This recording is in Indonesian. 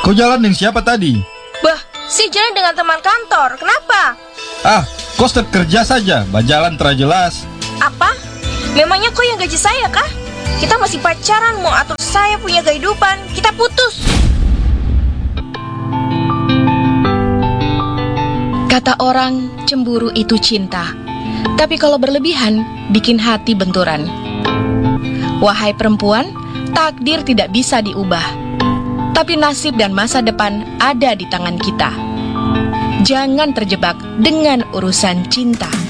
Kau jalan dengan siapa tadi? Bah, si jalan dengan teman kantor. Kenapa? Kau start kerja saja, bajalan terjelas. Apa? Memangnya kau yang gaji saya kah? Kita masih pacaran, mau atur saya punya kehidupan. Kita putus. Kata orang, cemburu itu cinta. Tapi kalau berlebihan, bikin hati benturan. Wahai perempuan, takdir tidak bisa diubah. Tapi nasib dan masa depan ada di tangan kita. Jangan terjebak dengan urusan cinta.